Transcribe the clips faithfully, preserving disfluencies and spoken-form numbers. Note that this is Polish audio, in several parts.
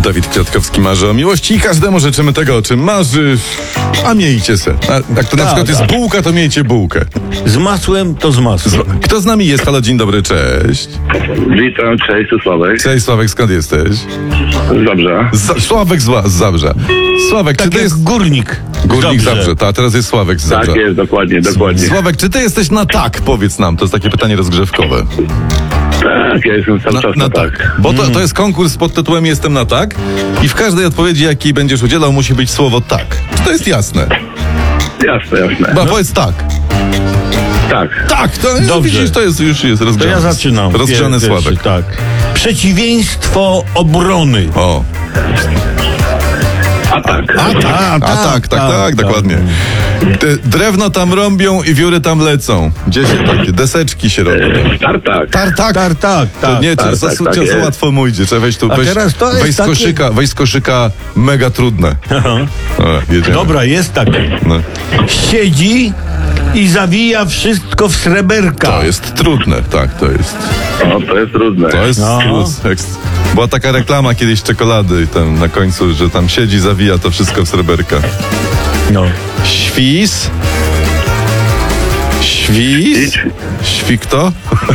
Dawid Kwiatkowski marzy o miłości i każdemu życzymy tego, o czym marzy, a miejcie se. A jak to na Tak, przykład jest tak. bułka, to miejcie bułkę. Z masłem to z masłem. Kto z nami jest? Halo, dzień dobry, cześć. Witam, cześć, tu Sławek. Cześć Sławek, skąd jesteś? Dobrze. Z, Sławek z, z Zabrza. Sławek, Tak czy to jak jest... górnik. Górnik Dobrze. Zabrze, ta, teraz jest Sławek z Zabrza. Tak jest, dokładnie, dokładnie. Sławek, czy ty jesteś na tak? Powiedz nam, to jest takie pytanie rozgrzewkowe. Tak, ja jestem cały Na, czas na na tak. tak. Bo to, to jest konkurs pod tytułem Jestem na tak i w każdej odpowiedzi, jakiej będziesz udzielał, musi być słowo tak. Czy to jest jasne? Jasne, jasne. Bo powiedz tak. Tak. Tak, to Dobrze. widzisz, to jest już jest To rozgrzany. ja zaczynam. Rozgrzany Pierwszy, Sławek. Tak. Przeciwieństwo obrony. O. A tak. A, tak, A tak, tak, tak, dokładnie. D- drewno tam rąbią i wióry tam lecą. Gdzie się takie deseczki się robią? Tartak. Tartak. Tak, tak, To tak. nie, to tak, za, tak, za, tak za jest. łatwo mu idzie. Trzeba weź tu, A weź, teraz to jest weź z takie- koszyka, weź z koszyka mega trudne. Aha. O, jedziemy. Dobra, jest tak. No. Siedzi i zawija wszystko w sreberka. To jest trudne, tak, to jest. No, to jest trudne. To jest. No. plus, eks- Była taka reklama kiedyś czekolady i tam na końcu, że tam siedzi, zawija to wszystko w sreberka. No. Świs. Świs. Świ kto?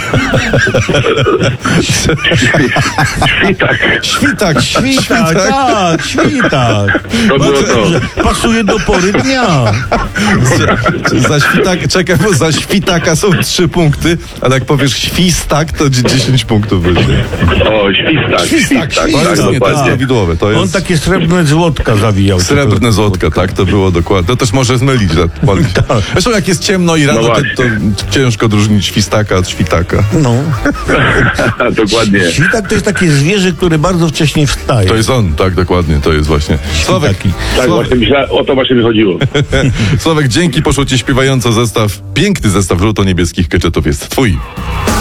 Świtak. Świtak, Świtak, tak, świtak. To było to. Pasuje do pory dnia. Za świtak, czekaj, bo za świtaka są trzy punkty, ale jak powiesz świstak, to dziesięć punktów będzie. O, świstak. Świstak, To tak, jest, nie, to jest dokładnie. prawidłowe. To On jest takie srebrne złotka zawijał. srebrne złotka, tak, to było dokładnie. To też może zmylić. Zresztą jak jest ciemno i rano, No to, właśnie. to ciężko odróżnić świstaka od świtaka. No. Dokładnie. Świtak to jest takie zwierzę, które bardzo wcześnie wstaje. To jest on, tak, dokładnie, to jest właśnie. Sławek, Świtaki. Tak, Sławek, właśnie myślałem, o to właśnie mi chodziło. Sławek, dzięki, poszło ci śpiewająco zestaw, piękny zestaw żółto-niebieskich ketchupów jest twój.